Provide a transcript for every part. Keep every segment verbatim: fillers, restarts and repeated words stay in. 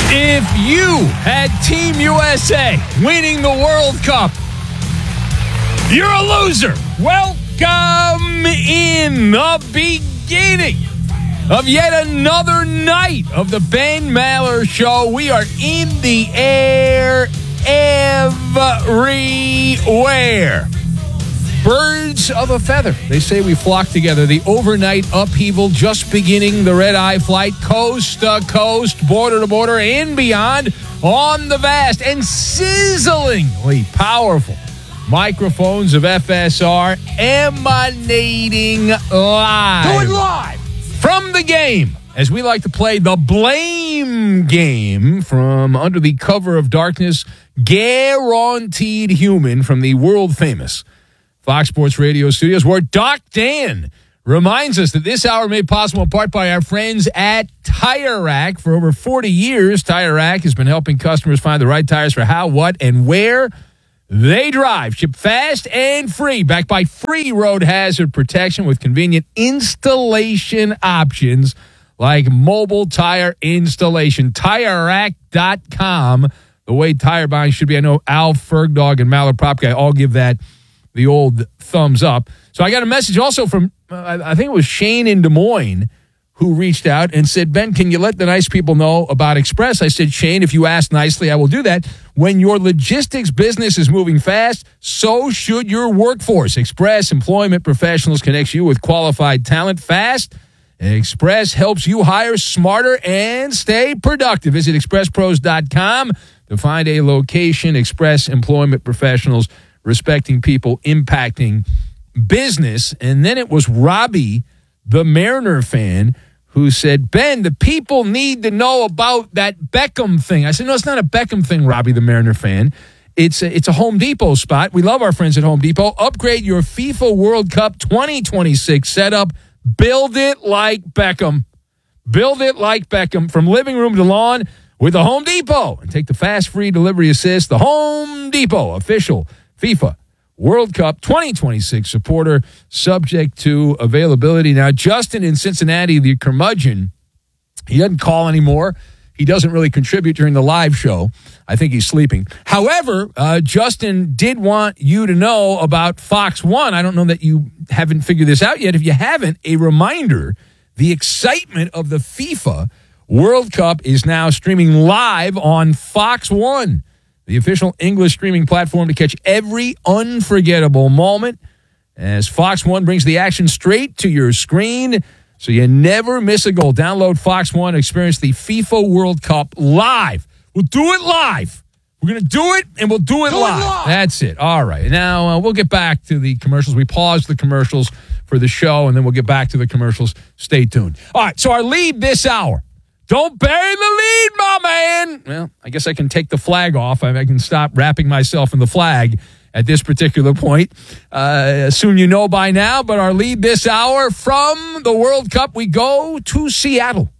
If you had Team U S A winning the World Cup, you're a loser. Welcome in the beginning of yet another night of the Ben Maller Show. We are in the air everywhere. Birds of a feather. They say we flock together. The overnight upheaval just beginning. The red-eye flight coast to coast, border to border, and beyond on the vast and sizzlingly powerful microphones of F S R emanating live. Do it live! From the game, as we like to play the blame game from under the cover of darkness, guaranteed human from the world-famous Fox Sports Radio studios, where Doc Dan reminds us that this hour made possible in part by our friends at Tire Rack. For over forty years, Tire Rack has been helping customers find the right tires for how, what, and where they drive. Ship fast and free, backed by free road hazard protection with convenient installation options like mobile tire installation. Tire Rack dot com, the way tire buying should be. I know Al Fergdog and Mallard Prop Guy all give that the old thumbs up. So I got a message also from, uh, I think it was Shane in Des Moines, who reached out and said, Ben, can you let the nice people know about Express? I said, Shane, if you ask nicely, I will do that. When your logistics business is moving fast, so should your workforce. Express Employment Professionals connects you with qualified talent fast. Express helps you hire smarter and stay productive. Visit express pros dot com to find a location. Express Employment Professionals, respecting people, impacting business. And then it was Robbie, the Mariner fan, who said, Ben, the people need to know about that Beckham thing. I said, no, it's not a Beckham thing, Robbie, the Mariner fan. It's a, it's a Home Depot spot. We love our friends at Home Depot. Upgrade your FIFA World Cup twenty twenty-six setup. Build it like Beckham. Build it like Beckham from living room to lawn with the Home Depot. And take the fast, free delivery assist. The Home Depot official FIFA World Cup twenty twenty-six supporter, subject to availability. Now, Justin in Cincinnati, the curmudgeon, he doesn't call anymore. He doesn't really contribute during the live show. I think he's sleeping. However, uh, Justin did want you to know about Fox One. I don't know that you haven't figured this out yet. If you haven't, a reminder, the excitement of the FIFA World Cup is now streaming live on Fox One, the official English streaming platform to catch every unforgettable moment, as Fox One brings the action straight to your screen so you never miss a goal. Download Fox One, experience the FIFA World Cup live. We'll do it live. We're going to do it, and we'll do it, do live. it live. That's it. All right. Now, uh, we'll get back to the commercials. We paused the commercials for the show, and then we'll get back to the commercials. Stay tuned. All right, so our lead this hour. Don't bury the lead, my man. Well, I guess I can take the flag off. I, I can stop wrapping myself in the flag at this particular point. Uh, assume you know by now, but our lead this hour from the World Cup, we go to Seattle,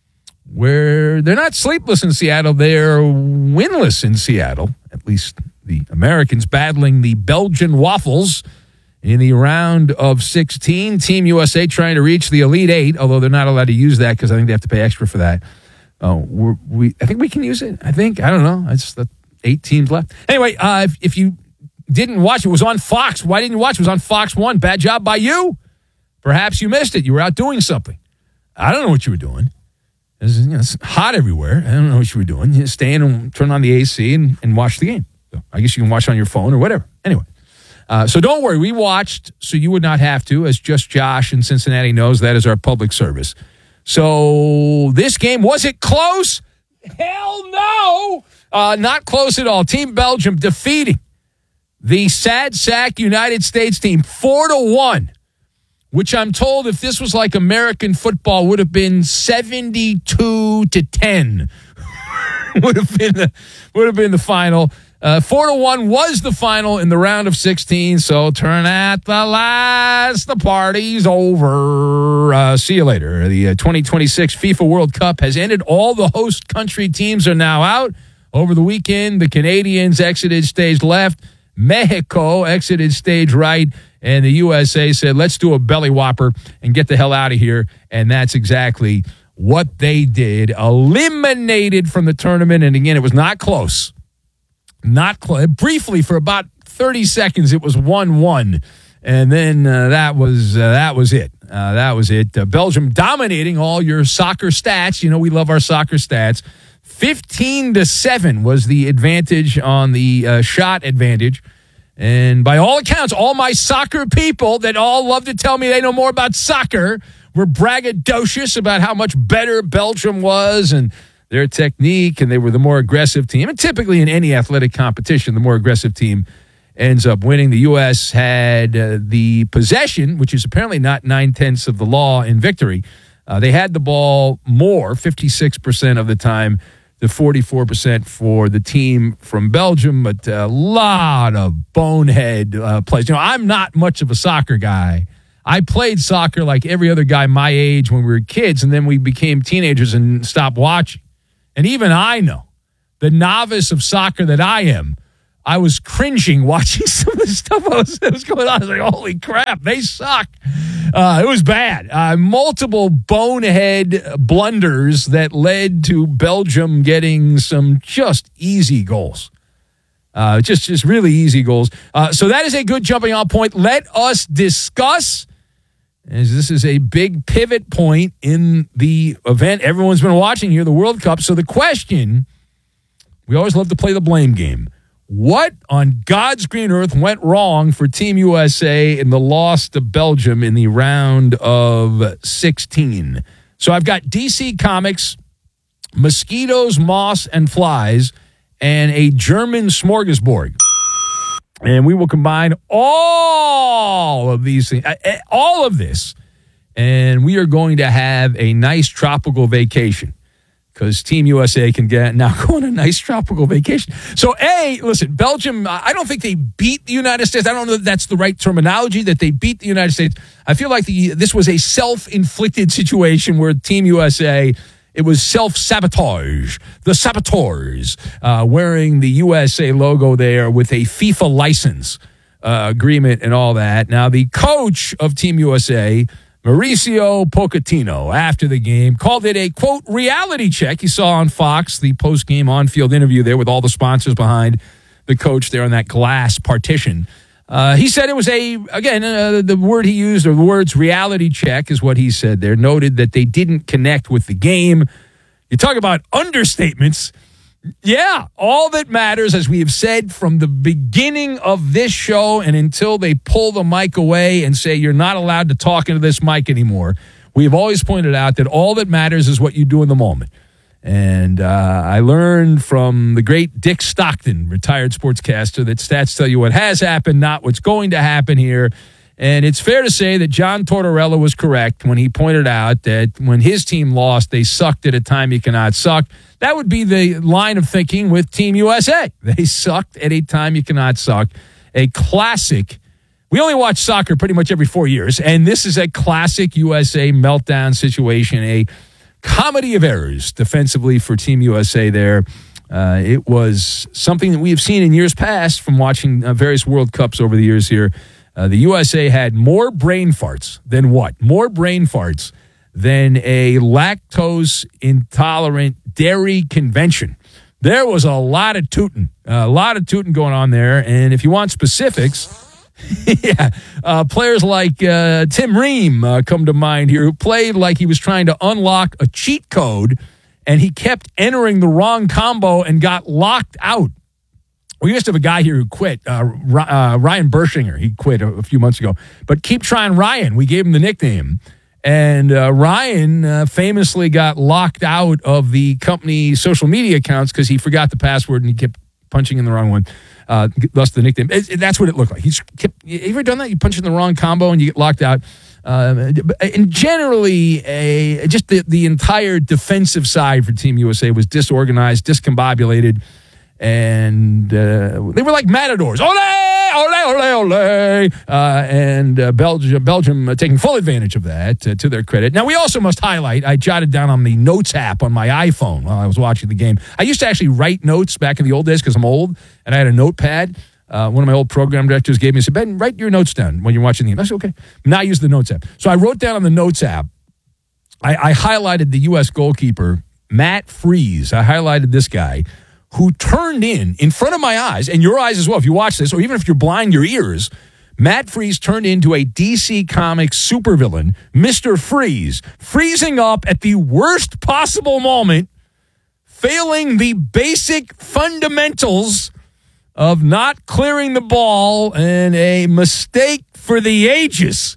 where they're not sleepless in Seattle. They're winless in Seattle, at least the Americans battling the Belgian Waffles in the round of sixteen. Team U S A trying to reach the Elite Eight, although they're not allowed to use that because I think they have to pay extra for that. Uh, we're, we, I think we can use it. I think. I don't know. It's the eight teams left. Anyway, uh, if, if you didn't watch, it was on Fox. Why didn't you watch? It was on Fox One. Bad job by you. Perhaps you missed it. You were out doing something. I don't know what you were doing. It's, you know, it's hot everywhere. I don't know what you were doing. You stay in and turn on the A C and, and watch the game. So I guess you can watch on your phone or whatever. Anyway. Uh, so don't worry, we watched so you would not have to, as just Josh in Cincinnati knows. That is our public service. So this game, was it close? Hell no! Uh, not close at all. Team Belgium defeating the sad sack United States team four to one, which I'm told if this was like American football would have been seventy-two to ten. would have been the, would have been the final. Uh, four to one was the final in the round of sixteen, so turn at the lights. The party's over. Uh, see you later. The uh, twenty twenty-six FIFA World Cup has ended. All the host country teams are now out. Over the weekend, the Canadians exited stage left. Mexico exited stage right. And the U S A said, let's do a belly whopper and get the hell out of here. And that's exactly what they did. Eliminated from the tournament, and again, it was not close. Not close. Briefly, for about thirty seconds, it was one one, and then uh, that was uh, that was it. Uh, that was it. Uh, Belgium dominating all your soccer stats. You know, we love our soccer stats. fifteen to seven was the advantage on the uh, shot advantage. And by all accounts, all my soccer people that all love to tell me they know more about soccer were braggadocious about how much better Belgium was and their technique, and they were the more aggressive team. And typically in any athletic competition, the more aggressive team ends up winning. The U S had uh, the possession, which is apparently not nine-tenths of the law in victory. Uh, they had the ball more, fifty-six percent of the time, to forty-four percent for the team from Belgium, but a lot of bonehead uh, plays. You know, I'm not much of a soccer guy. I played soccer like every other guy my age when we were kids, and then we became teenagers and stopped watching. And even I know, the novice of soccer that I am, I was cringing watching some of the stuff that was, that was going on. I was like, holy crap, they suck. Uh, it was bad. Uh, multiple bonehead blunders that led to Belgium getting some just easy goals. Uh, just, just really easy goals. Uh, so that is a good jumping off point. Let us discuss, as this is a big pivot point in the event everyone's been watching here, the World Cup. So the question, we always love to play the blame game. What on God's green earth went wrong for Team U S A in the loss to Belgium in the round of sixteen? So I've got D C Comics, mosquitoes, moss, and flies, and a German smorgasbord. And we will combine all of these things, all of this, and we are going to have a nice tropical vacation. Because Team U S A can get now go on a nice tropical vacation. So, A, listen, Belgium, I don't think they beat the United States. I don't know if that's the right terminology, that they beat the United States. I feel like the this was a self-inflicted situation where Team U S A, it was self-sabotage. The saboteurs uh, wearing the U S A logo there with a FIFA license uh, agreement and all that. Now, the coach of Team U S A, Mauricio Pochettino, after the game, called it a, quote, reality check. You saw on Fox the post-game on-field interview there with all the sponsors behind the coach there on that glass partition. Uh, he said it was a, again, uh, the word he used, or the words reality check is what he said there, noted that they didn't connect with the game. You talk about understatements. Yeah, all that matters, as we have said from the beginning of this show and until they pull the mic away and say you're not allowed to talk into this mic anymore, we have always pointed out that all that matters is what you do in the moment. And uh, I learned from the great Dick Stockton, retired sportscaster, that stats tell you what has happened, not what's going to happen here. And it's fair to say that John Tortorella was correct when he pointed out that when his team lost, they sucked at a time you cannot suck. That would be the line of thinking with Team U S A. They sucked at a time you cannot suck. A classic. We only watch soccer pretty much every four years, and this is a classic U S A meltdown situation, a comedy of errors defensively for Team U S A there. Uh, it was something that we have seen in years past from watching uh, various World Cups over the years here. Uh, the U S A had more brain farts than what? More brain farts than a lactose-intolerant dairy convention. There was a lot of tooting, a lot of tooting going on there. And if you want specifics, yeah, uh, players like uh, Tim Ream uh, come to mind here, who played like he was trying to unlock a cheat code, and he kept entering the wrong combo and got locked out. We used to have a guy here who quit, uh, uh, Ryan Bershinger. He quit a, a few months ago. But keep trying Ryan. We gave him the nickname. And uh, Ryan uh, famously got locked out of the company social media accounts because he forgot the password and he kept punching in the wrong one. Uh, thus the nickname. It, it, that's what it looked like. He's kept, you ever done that? You punch in the wrong combo and you get locked out. Uh, and generally, a, just the, the entire defensive side for Team U S A was disorganized, discombobulated. And uh, they were like matadors. Ole, ole, ole, ole. Uh, and uh, Belgium, Belgium uh, taking full advantage of that, uh, to their credit. Now, we also must highlight, I jotted down on the Notes app on my iPhone while I was watching the game. I used to actually write notes back in the old days because I'm old, and I had a notepad. Uh, one of my old program directors gave me, he said, Ben, write your notes down when you're watching the game. I said, okay. Now I use the Notes app. So I wrote down on the Notes app I, I highlighted the U S goalkeeper, Matt Freese. I highlighted this guy who turned in, in front of my eyes, and your eyes as well, if you watch this, or even if you're blind, your ears, Matt Freese turned into a D C Comics supervillain, Mister Freeze, freezing up at the worst possible moment, failing the basic fundamentals of not clearing the ball, and a mistake for the ages,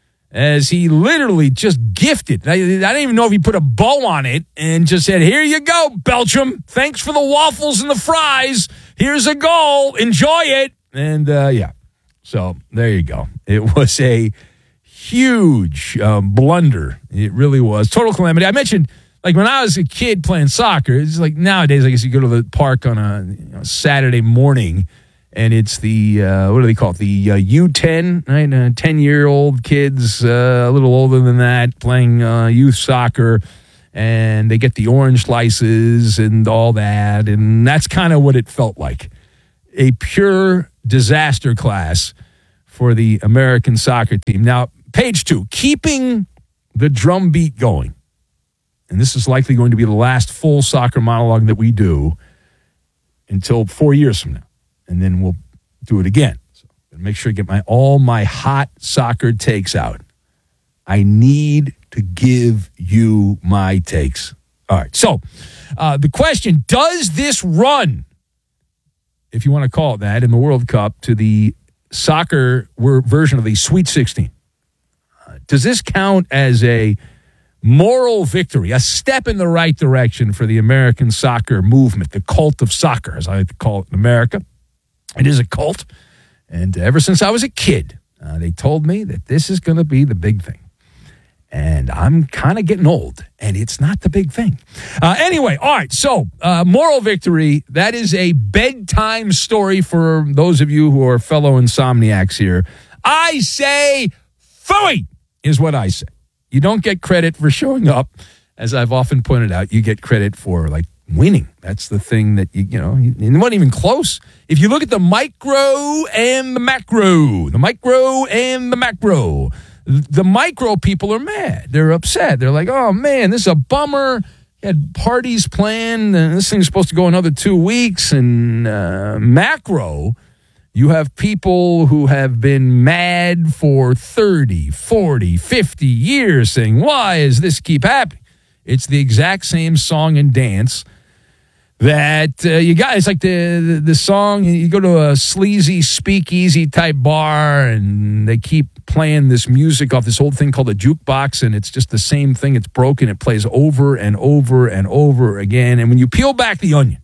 as he literally just gifted. I, I don't even know if he put a bow on it and just said, here you go, Belgium. Thanks for the waffles and the fries. Here's a goal. Enjoy it. And, uh, yeah. So there you go. It was a huge um, blunder. It really was. Total calamity. I mentioned, like, when I was a kid playing soccer, it's like nowadays, I guess you go to the park on a you know, Saturday morning, and it's the, uh, what do they call it, the uh, U ten, right? Uh, ten-year-old kids, uh, a little older than that, playing uh, youth soccer, and they get the orange slices and all that, and that's kind of what it felt like. A pure disaster class for the American soccer team. Now, page two, keeping the drumbeat going. And this is likely going to be the last full soccer monologue that we do until four years from now. And then we'll do it again. So make sure to get my all my hot soccer takes out. I need to give you my takes. All right. So uh, the question, does this run, if you want to call it that, in the World Cup to the soccer version of the Sweet sixteen? Uh, does this count as a moral victory, a step in the right direction for the American soccer movement, the cult of soccer, as I like to call it in America? It is a cult, and ever since I was a kid, uh, they told me that this is going to be the big thing. And I'm kind of getting old, and it's not the big thing. Uh, anyway, all right, so uh, moral victory, that is a bedtime story for those of you who are fellow insomniacs here. I say, phooey, is what I say. You don't get credit for showing up. As I've often pointed out, you get credit for, like, winning. That's the thing that, you, you know, it wasn't even close. If you look at the micro and the macro, the micro and the macro, the micro people are mad. They're upset. They're like, oh, man, this is a bummer. You had parties planned, and this thing's supposed to go another two weeks. And uh, macro, you have people who have been mad for thirty, forty, fifty years saying, why does this keep happening? It's the exact same song and dance that uh, you got. It's like the, the the song, you go to a sleazy speakeasy type bar and they keep playing this music off this old thing called a jukebox, and it's just the same thing. It's broken. It plays over and over and over again. And when you peel back the onion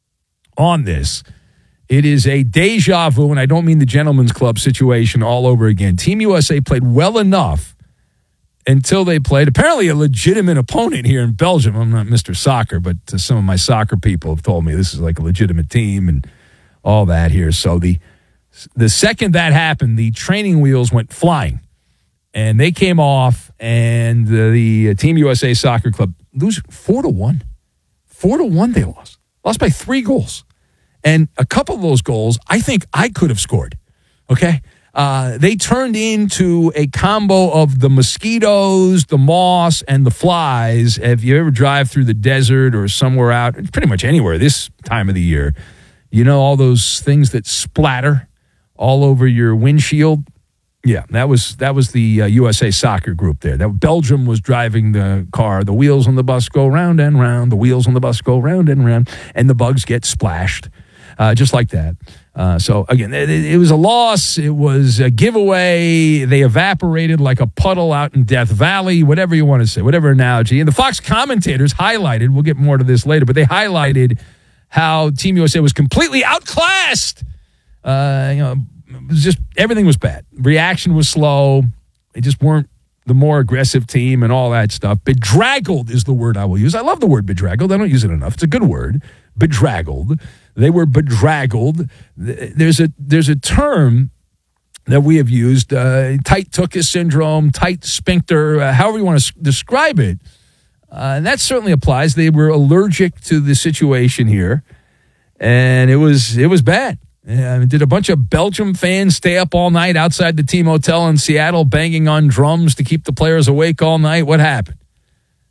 on this, it is a deja vu, and I don't mean the Gentleman's Club situation all over again. Team U S A played well enough until they played apparently a legitimate opponent here in Belgium. I'm not Mister Soccer, but uh, some of my soccer people have told me this is like a legitimate team and all that here. So the the second that happened, the training wheels went flying, and they came off, and the, the Team U S A Soccer Club lose four to one. Four to one they lost. Lost by three goals. And a couple of those goals, I think I could have scored. Okay? Uh, they turned into a combo of the mosquitoes, the moss, and the flies. If you ever drive through the desert or somewhere out, pretty much anywhere this time of the year, you know all those things that splatter all over your windshield? Yeah, that was that was the uh, U S A Soccer group there. That Belgium was driving the car. The wheels on the bus go round and round. The wheels on the bus go round and round, and the bugs get splashed, uh, just like that. Uh, so, again, it, it was a loss. It was a giveaway. They evaporated like a puddle out in Death Valley, whatever you want to say, whatever analogy. And the Fox commentators highlighted, we'll get more to this later, but they highlighted how Team U S A was completely outclassed. Uh, you know, it was just everything was bad. Reaction was slow. They just weren't the more aggressive team and all that stuff. Bedraggled is the word I will use. I love the word bedraggled. I don't use it enough. It's a good word. Bedraggled. They were bedraggled. There's a there's a term that we have used, uh, tight tuchus syndrome, tight sphincter, uh, however you want to s- describe it. Uh, and that certainly applies. They were allergic to the situation here, and it was it was bad. Uh, did a bunch of Belgium fans stay up all night outside the team hotel in Seattle banging on drums to keep the players awake all night? What happened?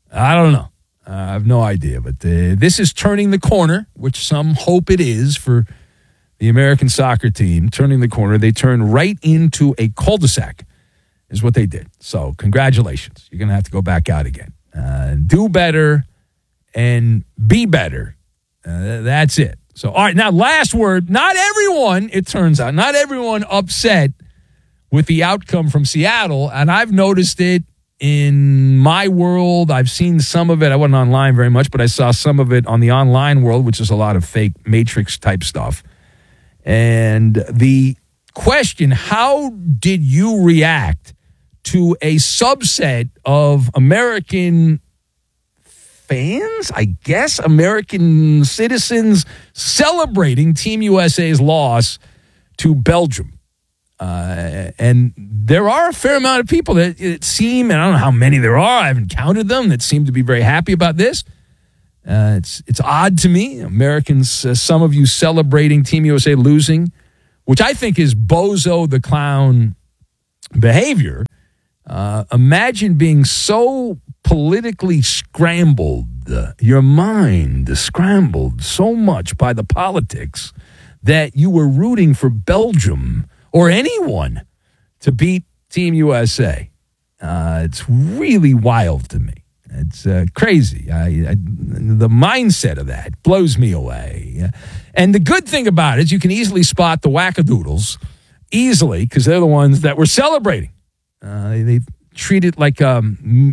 I don't know. Uh, I have no idea. But uh, this is turning the corner, which some hope it is for the American soccer team. Turning the corner. They turned right into a cul-de-sac is what they did. So congratulations. You're going to have to go back out again. Uh, do better and be better. Uh, that's it. So, all right, now last word. Not everyone, it turns out, not everyone upset with the outcome from Seattle, and I've noticed it in my world. I've seen some of it. I wasn't online very much, but I saw some of it on the online world, which is a lot of fake Matrix-type stuff. And the question, how did you react to a subset of American fans, I guess, American citizens celebrating Team U S A's loss to Belgium? Uh, and there are a fair amount of people that it seem, and I don't know how many there are, I haven't counted them, that seem to be very happy about this. Uh, it's it's odd to me. Americans, uh, some of you celebrating Team U S A losing, which I think is bozo the clown behavior. Uh, imagine being so politically scrambled, uh, your mind scrambled so much by the politics that you were rooting for Belgium or anyone to beat Team U S A. Uh, it's really wild to me. It's uh, crazy. I, I, the mindset of that blows me away. And the good thing about it is you can easily spot the wackadoodles easily because they're the ones that were celebrating. Uh, they, they treat it like a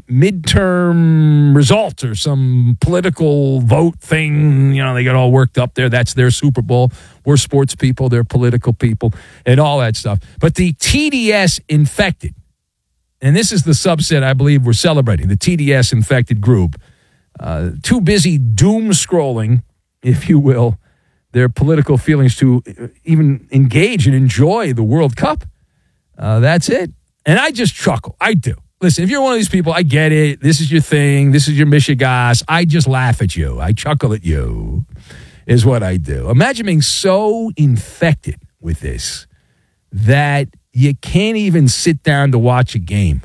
midterm result or some political vote thing. You know, they get all worked up there. That's their Super Bowl. We're sports people. They're political people and all that stuff. But the T D S infected, and this is the subset I believe we're celebrating, the T D S infected group, uh, too busy doom scrolling, if you will, their political feelings to even engage and enjoy the World Cup. Uh, that's it. And I just chuckle. I do. Listen, if you're one of these people, I get it. This is your thing. This is your Michigas. I just laugh at you. I chuckle at you is what I do. Imagine being so infected with this that you can't even sit down to watch a game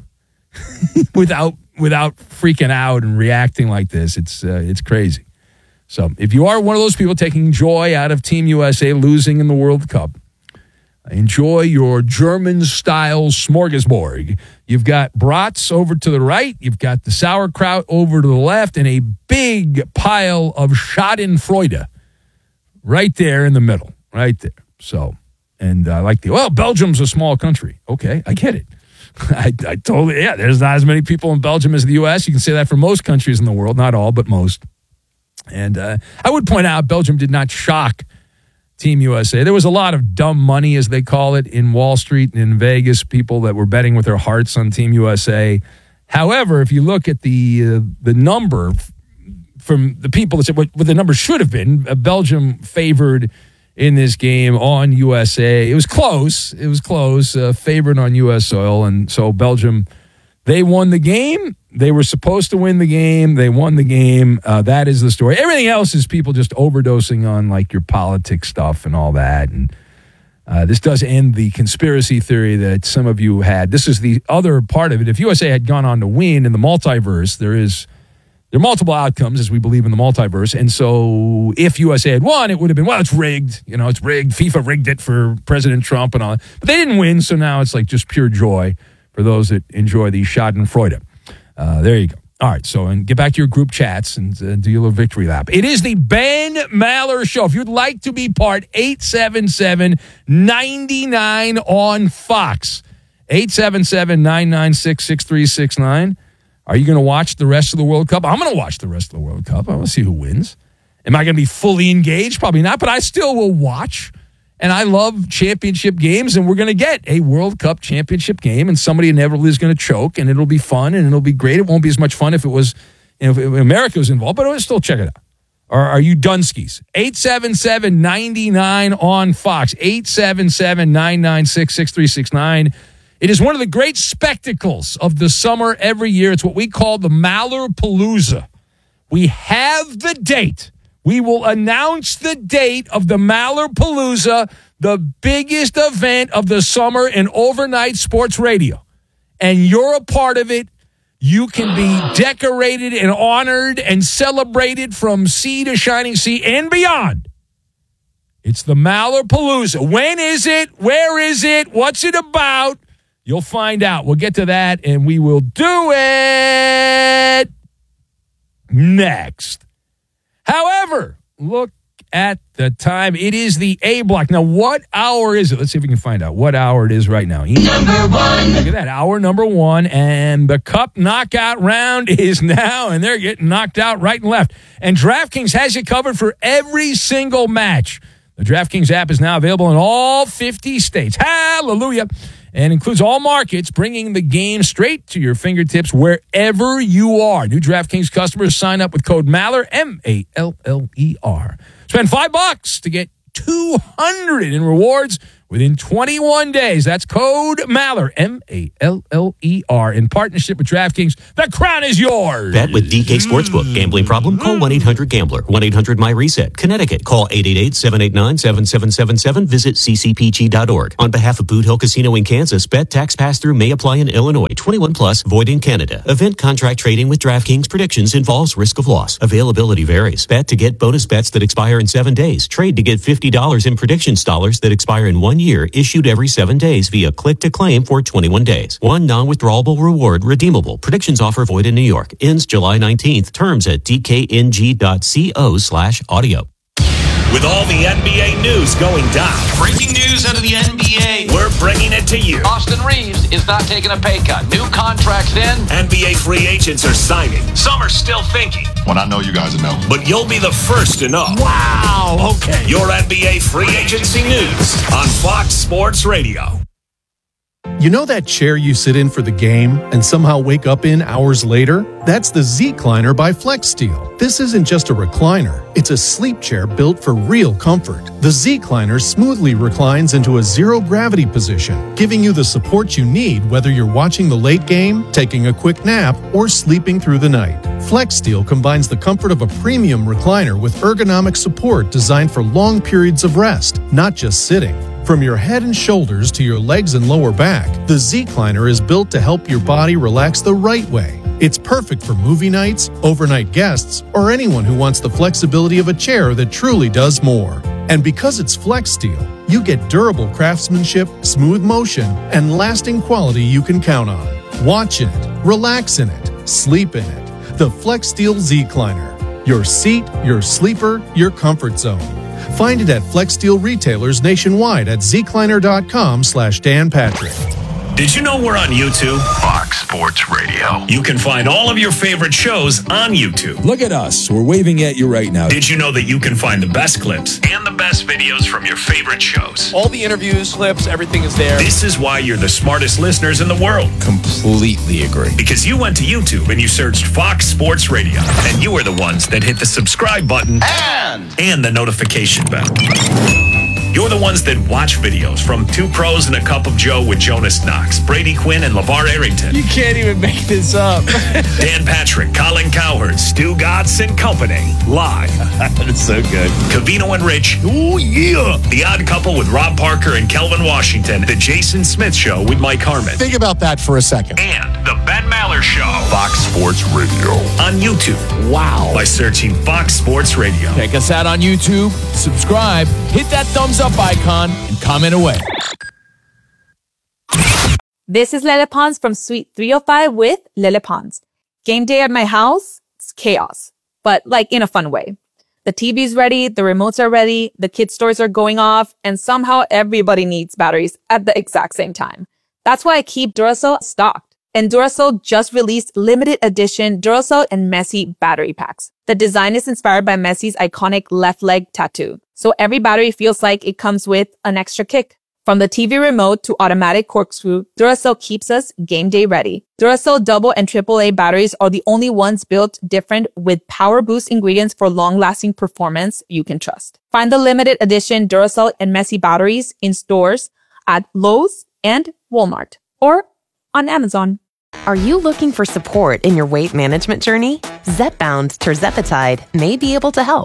without without freaking out and reacting like this. It's uh, it's crazy. So if you are one of those people taking joy out of Team U S A losing in the World Cup, enjoy your German-style smorgasbord. You've got brats over to the right. You've got the sauerkraut over to the left and a big pile of schadenfreude right there in the middle, right there. So, and I uh, like the, well, Belgium's a small country. Okay, I get it. I, I totally, yeah, there's not as many people in Belgium as the U S. You can say that for most countries in the world. Not all, but most. And uh, I would point out Belgium did not shock Team U S A. There was a lot of dumb money, as they call it, in Wall Street and in Vegas, people that were betting with their hearts on Team U S A. However, if you look at the uh, the number from the people that said what, what the number should have been, uh, Belgium favored in this game on U S A. It was close. It was close, uh, favored on U S soil. And so Belgium, they won the game. They were supposed to win the game. They won the game. Uh, that is the story. Everything else is people just overdosing on like your politics stuff and all that. And uh, this does end the conspiracy theory that some of you had. This is the other part of it. If U S A had gone on to win in the multiverse, there is there are multiple outcomes, as we believe in the multiverse. And so if U S A had won, it would have been, well, it's rigged. You know, it's rigged. FIFA rigged it for President Trump and all. But they didn't win, so now it's like just pure joy for those that enjoy the schadenfreude. Uh, there you go. All right, so and get back to your group chats and uh, do your little victory lap. It is the Ben Maller Show. If you'd like to be part, eight seven seven, nine nine on Fox. eight seven seven, nine nine six, six three six nine. Are you going to watch the rest of the World Cup? I'm going to watch the rest of the World Cup. I want to see who wins. Am I going to be fully engaged? Probably not, but I still will watch. And I love championship games, and we're going to get a World Cup championship game, and somebody inevitably is going to choke, and it'll be fun, and it'll be great. It won't be as much fun if it was, you know, if America was involved, but I'll still check it out. Or are you Dunskies? eight seven seven, nine nine on Fox. eight seven seven, nine nine six, six three six nine. It is one of the great spectacles of the summer every year. It's what we call the Mallerpalooza. We have the date. We will announce the date of the Mallerpalooza, the biggest event of the summer in overnight sports radio. And you're a part of it. You can be decorated and honored and celebrated from sea to shining sea and beyond. It's the Mallerpalooza. When is it? Where is it? What's it about? You'll find out. We'll get to that, and we will do it next. However, look at the time. It is the A block. Now, what hour is it? Let's see if we can find out what hour it is right now. Number one. Look at that. Hour number one. And the Cup knockout round is now, and they're getting knocked out right and left. And DraftKings has you covered for every single match. The DraftKings app is now available in all fifty states. Hallelujah. And includes all markets, bringing the game straight to your fingertips wherever you are. New DraftKings customers sign up with code Maller, M A L L E R. Spend five bucks to get two hundred in rewards within twenty-one days. That's code Maller, M A L L E R, in partnership with DraftKings. The crown is yours. Bet with D K Sportsbook. Gambling problem? Call one eight hundred gambler. one eight hundred my reset. Connecticut. Call eight eight eight, seven eight nine, seven seven seven seven. Visit c c p g dot org. On behalf of Boot Hill Casino in Kansas, bet tax pass-through may apply in Illinois. twenty-one plus, void in Canada. Event contract trading with DraftKings predictions involves risk of loss. Availability varies. Bet to get bonus bets that expire in seven days. Trade to get fifty dollars in predictions dollars that expire in one year, issued every seven days via click to claim for twenty-one days. One non-withdrawable reward redeemable. Predictions offer void in New York. Ends July nineteenth. Terms at d k n g dot co slash audio. With all the N B A news going down. Breaking news out of the N B A. We're bringing it to you. Austin Reeves is not taking a pay cut. New contracts in. N B A free agents are signing. Some are still thinking. When I know, you guys will know. But you'll be the first to know. Wow, okay. Your N B A free agency news on Fox Sports Radio. You know that chair you sit in for the game and somehow wake up in hours later? That's the Z-Cliner by FlexSteel. This isn't just a recliner. It's a sleep chair built for real comfort. The Z-Cliner smoothly reclines into a zero-gravity position, giving you the support you need whether you're watching the late game, taking a quick nap, or sleeping through the night. FlexSteel combines the comfort of a premium recliner with ergonomic support designed for long periods of rest, not just sitting. From your head and shoulders to your legs and lower back, the Z-Cliner is built to help your body relax the right way. It's perfect for movie nights, overnight guests, or anyone who wants the flexibility of a chair that truly does more. And because it's FlexSteel, you get durable craftsmanship, smooth motion, and lasting quality you can count on. Watch in it, relax in it, sleep in it. The FlexSteel Z-Cliner. Your seat, your sleeper, your comfort zone. Find it at FlexSteel retailers nationwide at zcliner.com slash Dan Patrick. Did you know we're on YouTube? Fox Sports Radio. You can find all of your favorite shows on YouTube. Look at us. We're waving at you right now. Did you know that you can find the best clips and the best videos from your favorite shows? All the interviews, clips, everything is there. This is why you're the smartest listeners in the world. Completely agree. Because you went to YouTube and you searched Fox Sports Radio. And you were the ones that hit the subscribe button And and the notification bell. You're the ones that watch videos from Two Pros and a Cup of Joe with Jonas Knox, Brady Quinn, and LeVar Arrington. You can't even make this up. Dan Patrick, Colin Cowherd, Stu Gatz, and Company. Live. That's so good. Covino and Rich. Oh, yeah. The Odd Couple with Rob Parker and Kelvin Washington. The Jason Smith Show with Mike Harmon. Think about that for a second. And the Ben Maller Show. Fox Sports Radio. On YouTube. Wow. By searching Fox Sports Radio. Check us out on YouTube. Subscribe. Hit that thumbs up icon and comment away. This is Lele Pons from Suite three oh five with Lele Pons. Game day at my house, it's chaos, but like in a fun way. The T V's ready, the remotes are ready, the kids' toys are going off, and somehow everybody needs batteries at the exact same time. That's why I keep Duracell stocked. And Duracell just released limited edition Duracell and Messi battery packs. The design is inspired by Messi's iconic left leg tattoo. So every battery feels like it comes with an extra kick. From the T V remote to automatic corkscrew, Duracell keeps us game day ready. Duracell double and triple A batteries are the only ones built different with power boost ingredients for long-lasting performance you can trust. Find the limited edition Duracell and Messi batteries in stores at Lowe's and Walmart or on Amazon. Are you looking for support in your weight management journey? Zepbound tirzepatide may be able to help.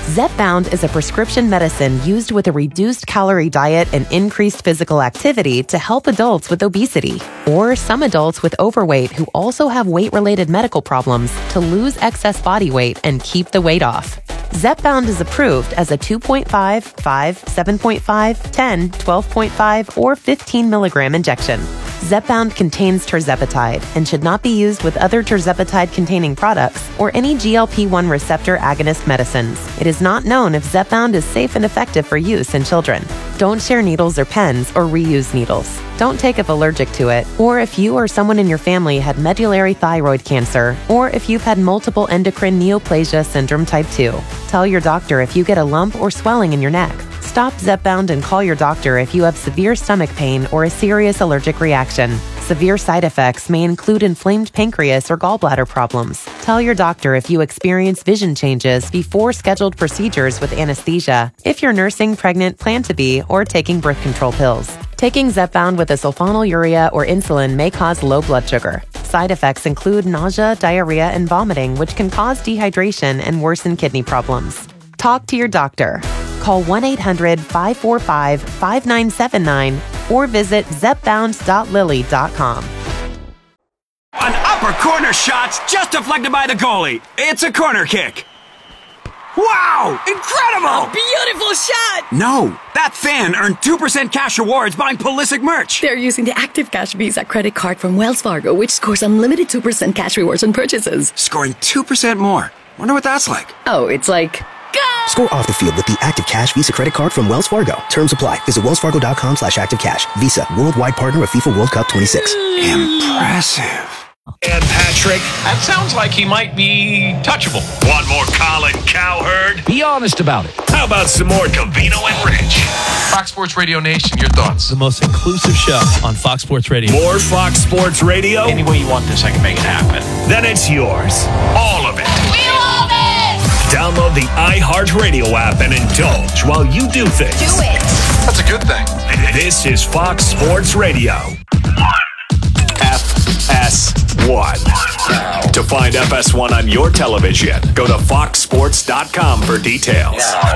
Zepbound is a prescription medicine used with a reduced calorie diet and increased physical activity to help adults with obesity, or some adults with overweight who also have weight-related medical problems to lose excess body weight and keep the weight off. Zepbound is approved as a two point five, five, seven point five, ten, twelve point five, or fifteen milligram injection. Zepbound contains tirzepatide and should not be used with other tirzepatide-containing products or any G L P one receptor agonist medicines. It is not known if Zepbound is safe and effective for use in children. Don't share needles or pens or reuse needles. Don't take if allergic to it, or if you or someone in your family had medullary thyroid cancer, or if you've had multiple endocrine neoplasia syndrome type two. Tell your doctor if you get a lump or swelling in your neck. Stop Zepbound and call your doctor if you have severe stomach pain or a serious allergic reaction. Severe side effects may include inflamed pancreas or gallbladder problems. Tell your doctor if you experience vision changes before scheduled procedures with anesthesia, if you're nursing, pregnant, plan to be, or taking birth control pills. Taking Zepbound with a sulfonylurea or insulin may cause low blood sugar. Side effects include nausea, diarrhea, and vomiting, which can cause dehydration and worsen kidney problems. Talk to your doctor. Call one eight hundred, five four five, five nine seven nine or visit zepbound dot lilly dot com. An upper corner shot's just deflected by the goalie. It's a corner kick. Wow! Incredible! A beautiful shot! No, that fan earned two percent cash rewards buying Pulisic merch. They're using the Active Cash Visa credit card from Wells Fargo, which scores unlimited two percent cash rewards on purchases. Scoring two percent more. Wonder what that's like. Oh, it's like... Score off the field with the Active Cash Visa credit card from Wells Fargo. Terms apply. Visit wellsfargo.com slash active cash. Visa, worldwide partner of FIFA World Cup twenty-six. Impressive. And Patrick. That sounds like he might be touchable. Want more Colin Cowherd? Be honest about it. How about some more Covino and Rich? Fox Sports Radio Nation, your thoughts? The most inclusive show on Fox Sports Radio. More Fox Sports Radio? Any way you want this, I can make it happen. Then it's yours. All of it. We love it! Download the iHeartRadio app and indulge while you do things. Do it. That's a good thing. This is Fox Sports Radio. F S one. To find F S one on your television, go to fox sports dot com for details.